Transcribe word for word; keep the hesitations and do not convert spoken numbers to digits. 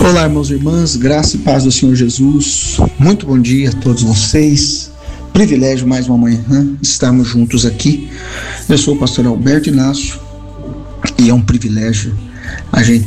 Olá, irmãos e irmãs, graça e paz do Senhor Jesus. Muito bom dia a todos vocês. Privilégio mais uma manhã estarmos juntos aqui. Eu sou o pastor Alberto Inácio e é um privilégio a gente